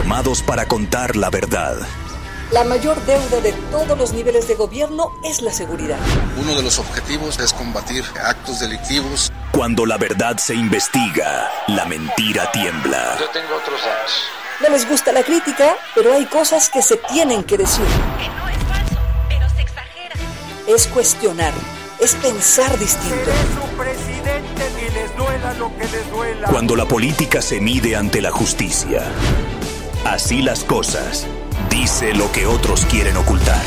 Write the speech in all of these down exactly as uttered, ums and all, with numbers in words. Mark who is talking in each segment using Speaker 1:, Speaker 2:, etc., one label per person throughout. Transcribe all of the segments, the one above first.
Speaker 1: formados para contar la verdad.
Speaker 2: La mayor deuda de todos los niveles de gobierno es la seguridad.
Speaker 3: Uno de los objetivos es combatir actos delictivos.
Speaker 1: Cuando la verdad se investiga, la mentira tiembla.
Speaker 4: Yo tengo otros datos.
Speaker 2: No les gusta la crítica, pero hay cosas que se tienen que decir.
Speaker 5: Que no es falso, pero se exagera.
Speaker 2: Es cuestionar, es pensar distinto.
Speaker 6: Seré su presidente y les duela lo que les duela.
Speaker 1: Cuando la política se mide ante la justicia. Así las cosas. Dice lo que otros quieren ocultar.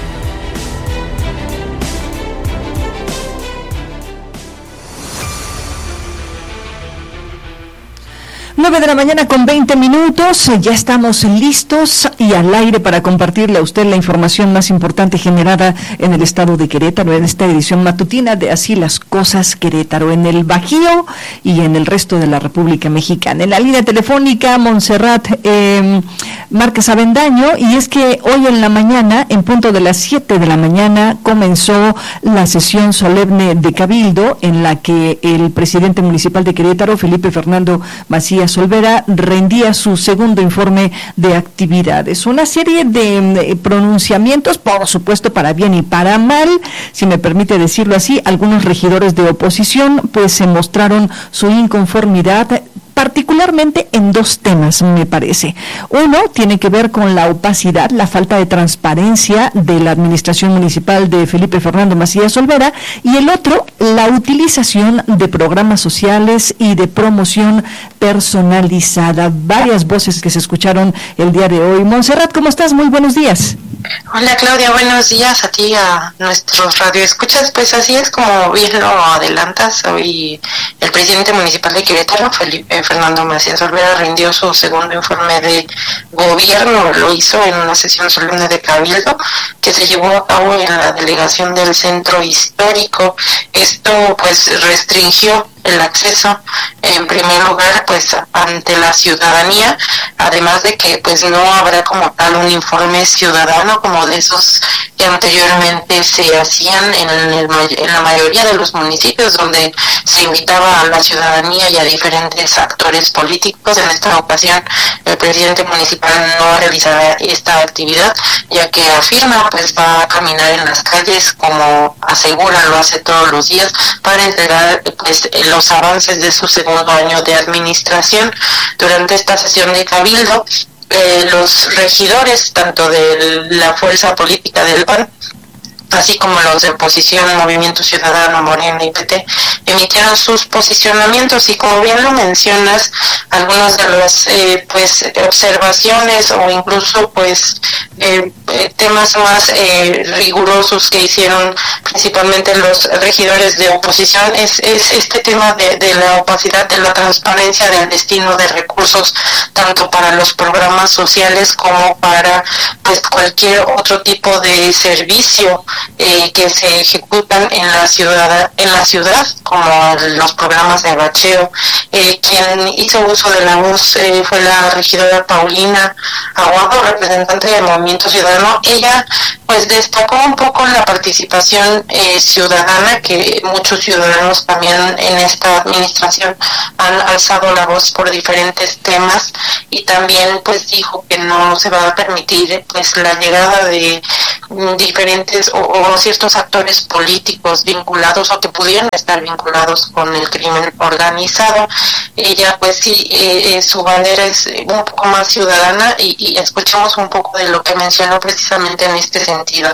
Speaker 7: nueve de la mañana con veinte minutos, ya estamos listos y al aire para compartirle a usted la información más importante generada en el estado de Querétaro, en esta edición matutina de Así las Cosas Querétaro, en el Bajío y en el resto de la República Mexicana. En la línea telefónica, Montserrat eh, Márquez Avendaño, y es que hoy en la mañana, en punto de las siete de la mañana, comenzó la sesión solemne de Cabildo, en la que el presidente municipal de Querétaro, Felipe Fernando Macías Olvera, rendía su segundo informe de actividades. Una serie de, de pronunciamientos, por supuesto, para bien y para mal, si me permite decirlo así. Algunos regidores de oposición pues se mostraron su inconformidad, particularmente en dos temas, me parece. Uno tiene que ver con la opacidad, la falta de transparencia de la administración municipal de Felipe Fernando Macías Olvera, y el otro, la utilización de programas sociales y de promoción personalizada. Varias voces que se escucharon el día de hoy. Montserrat, ¿cómo estás? Muy buenos días.
Speaker 8: Hola Claudia, buenos días a ti, a nuestros radioescuchas. Pues así es, como bien lo adelantas, hoy el presidente municipal de Querétaro, Felipe Fernando Macías Olvera, rindió su segundo informe de gobierno. Lo hizo en una sesión solemne de Cabildo que se llevó a cabo en la delegación del Centro Histórico. Esto pues restringió el acceso, en primer lugar, pues ante la ciudadanía, además de que pues no habrá como tal un informe ciudadano como de esos que anteriormente se hacían en, el, en la mayoría de los municipios, donde se invitaba a la ciudadanía y a diferentes actores políticos. En esta ocasión el presidente municipal no realizará esta actividad, ya que afirma pues va a caminar en las calles, como asegura lo hace todos los días, para entregar pues los avances de su segundo año de administración. Durante esta sesión de Cabildo, eh, los regidores, tanto de la fuerza política del P A N, así como los de oposición, Movimiento Ciudadano, Morena y P T, emitieron sus posicionamientos, y como bien lo mencionas, algunas de las eh, pues observaciones o incluso pues eh, temas más eh, rigurosos que hicieron principalmente los regidores de oposición es, es este tema de, de la opacidad, de la transparencia del destino de recursos, tanto para los programas sociales como para pues cualquier otro tipo de servicio Eh, que se ejecutan en la ciudad, en la ciudad, como los programas de bacheo. Eh, quien hizo uso de la voz eh, fue la regidora Paulina Aguado, representante del Movimiento Ciudadano. Ella pues destacó un poco la participación eh, ciudadana, que muchos ciudadanos también en esta administración han alzado la voz por diferentes temas, y también pues dijo que no se va a permitir pues la llegada de mm, diferentes o, o ciertos actores políticos vinculados o que pudieran estar vinculados con el crimen organizado. Ella pues sí, eh, eh, su bandera es un poco más ciudadana, y, y escuchamos un poco de lo que mencionó precisamente en este sentido.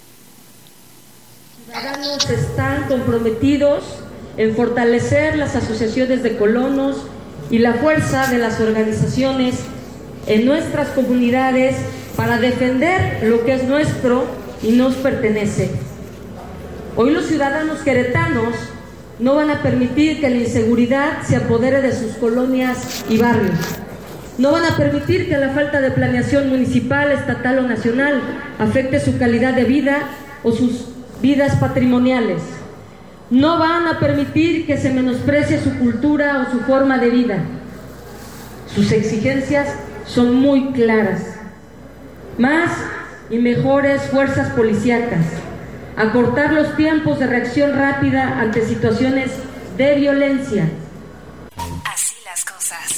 Speaker 9: Los ciudadanos están comprometidos en fortalecer las asociaciones de colonos y la fuerza de las organizaciones en nuestras comunidades para defender lo que es nuestro y nos pertenece. Hoy los ciudadanos queretanos no van a permitir que la inseguridad se apodere de sus colonias y barrios. No van a permitir que la falta de planeación municipal, estatal o nacional afecte su calidad de vida o sus vidas patrimoniales. No van a permitir que se menosprecie su cultura o su forma de vida. Sus exigencias son muy claras. Más y mejores fuerzas policíacas, acortar los tiempos de reacción rápida ante situaciones de violencia.
Speaker 5: Así las cosas.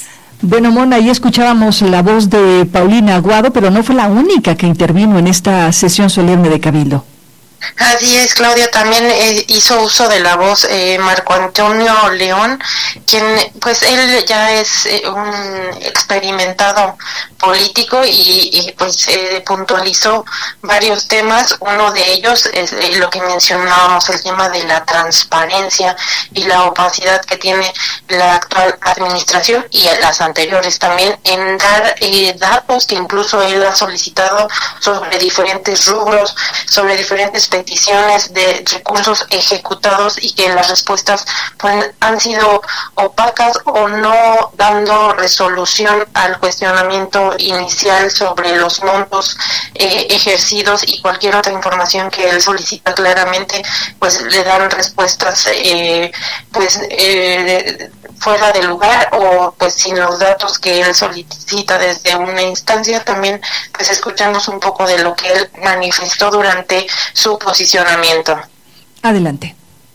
Speaker 7: Bueno, Mona, ahí escuchábamos la voz de Paulina Aguado, pero no fue la única que intervino en esta sesión solemne de Cabildo.
Speaker 8: Así es, Claudia, también eh, hizo uso de la voz eh, Marco Antonio León, quien pues él ya es eh, un experimentado político y, y pues eh, puntualizó varios temas. Uno de ellos es eh, lo que mencionábamos, el tema de la transparencia y la opacidad que tiene la actual administración y las anteriores también en dar eh, datos que incluso él ha solicitado sobre diferentes rubros, sobre diferentes peticiones de recursos ejecutados y que las respuestas pues, han sido opacas o no dando resolución al cuestionamiento inicial sobre los montos eh, ejercidos y cualquier otra información que él solicita claramente, pues le dan respuestas eh, pues eh, fuera de lugar o pues sin los datos que él solicita desde una instancia. También pues escuchamos un poco de lo que él manifestó durante su posicionamiento.
Speaker 7: Adelante.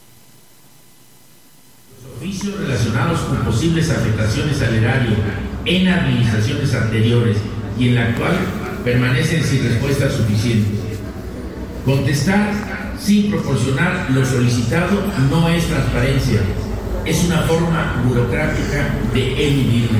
Speaker 4: Los oficios relacionados con posibles afectaciones al erario en administraciones anteriores y en la actual permanecen sin respuesta suficiente. Contestar sin proporcionar lo solicitado no es transparencia, es una forma burocrática de eludirla.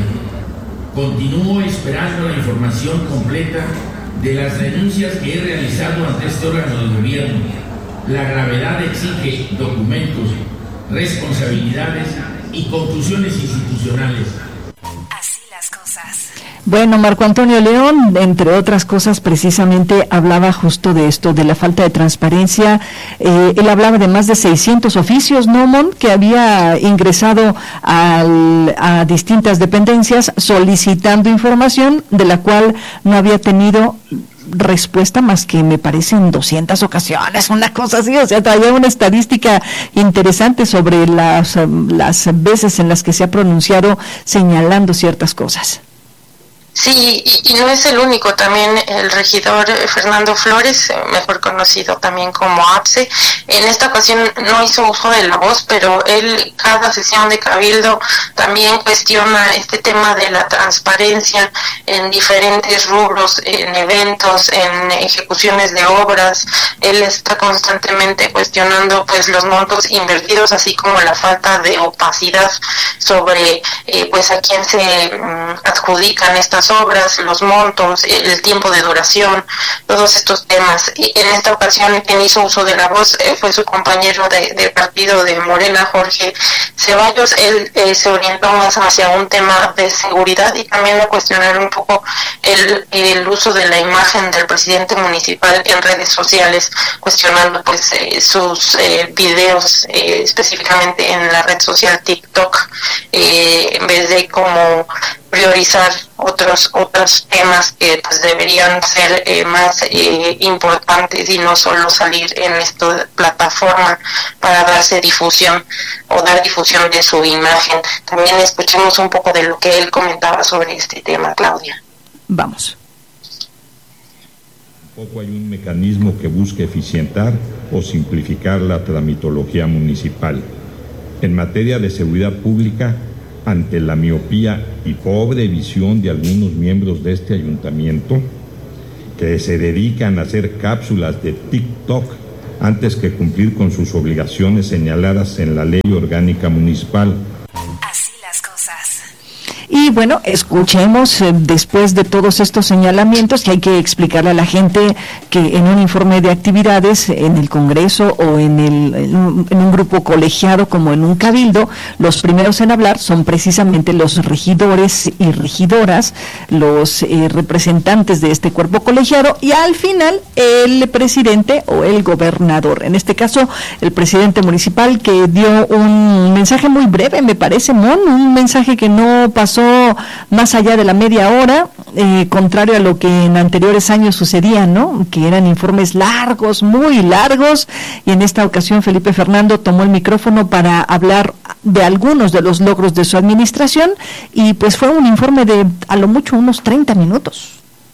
Speaker 4: Continúo esperando la información completa de las denuncias que he realizado ante este órgano de gobierno. La gravedad exige documentos, responsabilidades y conclusiones institucionales.
Speaker 5: Así las cosas.
Speaker 7: Bueno, Marco Antonio León, entre otras cosas, precisamente hablaba justo de esto, de la falta de transparencia. Eh, él hablaba de más de seiscientos oficios, ¿no, Mon?, que había ingresado al, a distintas dependencias solicitando información de la cual no había tenido respuesta más que me parece en doscientas ocasiones, una cosa así. O sea, traía una estadística interesante sobre las, las veces en las que se ha pronunciado señalando ciertas cosas.
Speaker 8: Sí, y, y no es el único, también el regidor Fernando Flores, mejor conocido también como APSE, en esta ocasión no hizo uso de la voz, pero él cada sesión de Cabildo también cuestiona este tema de la transparencia en diferentes rubros, en eventos, en ejecuciones de obras. Él está constantemente cuestionando pues los montos invertidos, así como la falta de opacidad sobre eh, pues a quién se um, adjudican estas obras, los montos, el tiempo de duración, todos estos temas. Y en esta ocasión quien hizo uso de la voz eh, fue su compañero de, de partido de Morena, Jorge Ceballos. Él eh, se orientó más hacia un tema de seguridad y también a cuestionar un poco el, el uso de la imagen del presidente municipal en redes sociales, cuestionando pues eh, sus eh, videos eh, específicamente en la red social TikTok, eh, en vez de como priorizar otros otros temas que pues deberían ser eh, más eh, importantes y no solo salir en esta plataforma para darse difusión o dar difusión de su imagen. También escuchemos un poco de lo que él comentaba sobre este tema, Claudia.
Speaker 7: Vamos.
Speaker 10: Tampoco hay un mecanismo que busque eficientar o simplificar la tramitología municipal. En materia de seguridad pública, ante la miopía y pobre visión de algunos miembros de este ayuntamiento que se dedican a hacer cápsulas de TikTok antes que cumplir con sus obligaciones señaladas en la Ley Orgánica Municipal.
Speaker 5: Así las cosas.
Speaker 7: Y bueno, escuchemos eh, después de todos estos señalamientos que hay que explicarle a la gente que en un informe de actividades en el Congreso o en, el, en, un, en un grupo colegiado como en un cabildo, los primeros en hablar son precisamente los regidores y regidoras, los eh, representantes de este cuerpo colegiado y al final el presidente o el gobernador. En este caso, el presidente municipal que dio un mensaje muy breve, me parece, Mon, un mensaje que no pasó más allá de la media hora, eh, contrario a lo que en anteriores años sucedía, ¿no?, que eran informes largos, muy largos, y en esta ocasión Felipe Fernando tomó el micrófono para hablar de algunos de los logros de su administración, y pues fue un informe de a lo mucho unos treinta minutos.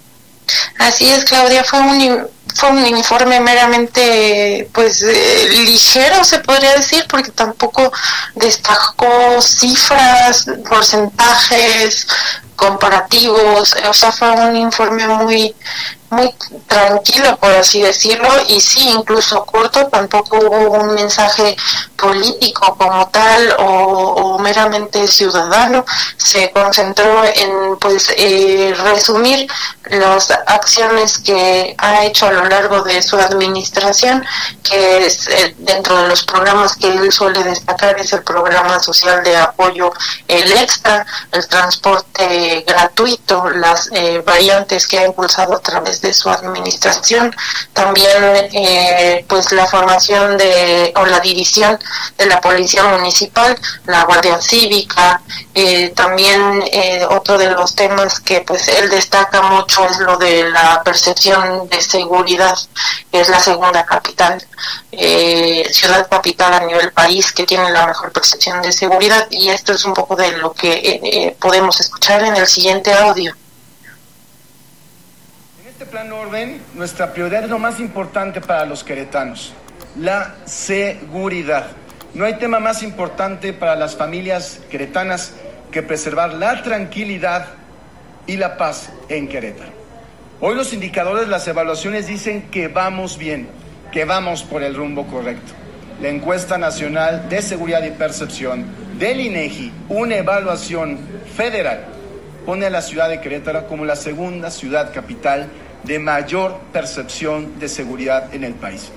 Speaker 8: Así es, Claudia, fue un fue un informe meramente pues eh, ligero, se podría decir, porque tampoco destacó cifras, porcentajes comparativos, o sea, fue un informe muy muy tranquilo, por así decirlo, y sí, incluso corto, tampoco hubo un mensaje político como tal o, o meramente ciudadano. Se concentró en pues eh, resumir las acciones que ha hecho a lo largo de su administración, que es eh, dentro de los programas que él suele destacar es el programa social de apoyo, el extra, el transporte gratuito, las eh, variantes que ha impulsado a través de su administración, también eh, pues la formación de o la división de la policía municipal, la guardia cívica, eh, también eh, otro de los temas que pues él destaca mucho es lo de la percepción de seguridad, que es la segunda capital, eh, ciudad capital a nivel país que tiene la mejor percepción de seguridad, y esto es un poco de lo que eh, eh, podemos escuchar en el siguiente audio.
Speaker 11: En este plan orden, nuestra prioridad es lo más importante para los queretanos, la seguridad. No hay tema más importante para las familias queretanas que preservar la tranquilidad y la paz en Querétaro. Hoy los indicadores, las evaluaciones dicen que vamos bien, que vamos por el rumbo correcto. La encuesta nacional de seguridad y percepción del INEGI, una evaluación federal, pone a la ciudad de Querétaro como la segunda ciudad capital de mayor percepción de seguridad en el país.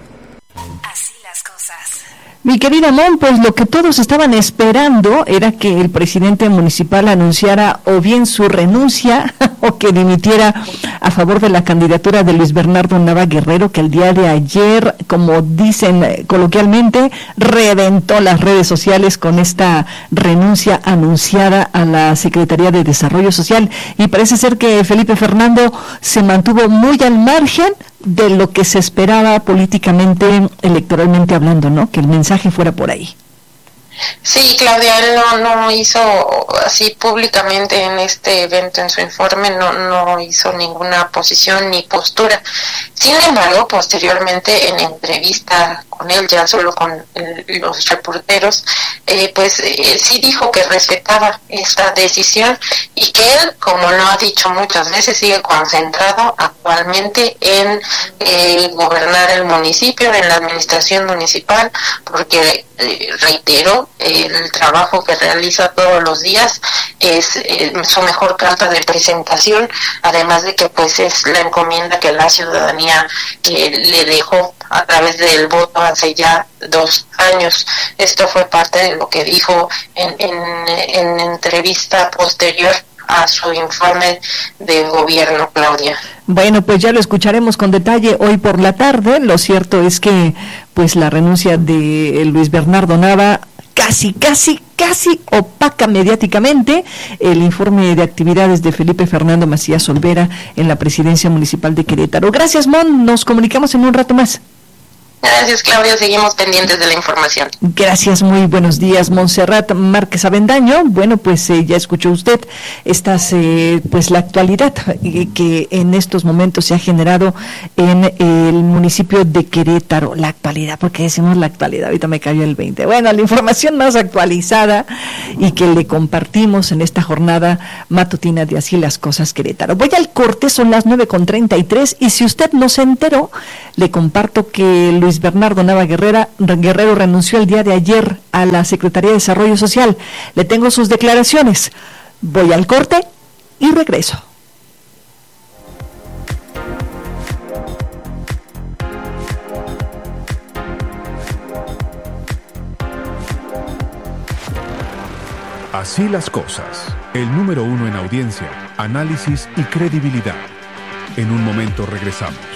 Speaker 5: Así las cosas.
Speaker 7: Mi querida Mon, pues lo que todos estaban esperando era que el presidente municipal anunciara o bien su renuncia o que dimitiera a favor de la candidatura de Luis Bernardo Nava Guerrero, que el día de ayer, como dicen coloquialmente, reventó las redes sociales con esta renuncia anunciada a la Secretaría de Desarrollo Social, y parece ser que Felipe Fernando se mantuvo muy al margen de lo que se esperaba políticamente, electoralmente hablando, ¿no? Que el mensaje fuera por ahí.
Speaker 8: Sí, Claudia, él no, no hizo así públicamente en este evento, en su informe, no, no hizo ninguna posición ni postura. Sin embargo, posteriormente en entrevista con él, ya solo con el, los reporteros, eh, pues eh, sí dijo que respetaba esta decisión y que él, como lo ha dicho muchas veces, sigue concentrado actualmente en eh, gobernar el municipio, en la administración municipal, porque eh, reitero, el trabajo que realiza todos los días es eh, su mejor carta de presentación, además de que pues es la encomienda que la ciudadanía eh, le dejó a través del voto hace ya dos años. Esto fue parte de lo que dijo en, en, en entrevista posterior a su informe de gobierno, Claudia.
Speaker 7: Bueno, pues ya lo escucharemos con detalle hoy por la tarde. Lo cierto es que pues la renuncia de Luis Bernardo Nava casi, casi, casi opaca mediáticamente el informe de actividades de Felipe Fernando Macías Olvera en la presidencia municipal de Querétaro. Gracias, Mon, nos comunicamos en un rato más.
Speaker 8: Gracias, Claudia, seguimos pendientes de la información.
Speaker 7: Gracias, muy buenos días, Montserrat Márquez Avendaño. Bueno, pues eh, ya escuchó usted estas, eh, pues la actualidad eh, que en estos momentos se ha generado en el municipio de Querétaro. La actualidad, porque decimos la actualidad, ahorita me cayó el veinte. Bueno, la información más actualizada y que le compartimos en esta jornada matutina de Así las Cosas Querétaro. Voy al corte, son las nueve con treinta y tres, y si usted no se enteró, le comparto que Luis Bernardo Nava Guerrera, Guerrero renunció el día de ayer a la Secretaría de Desarrollo Social. Le tengo sus declaraciones. Voy al corte y regreso.
Speaker 12: Así las cosas. El número uno en audiencia, análisis y credibilidad. En un momento regresamos.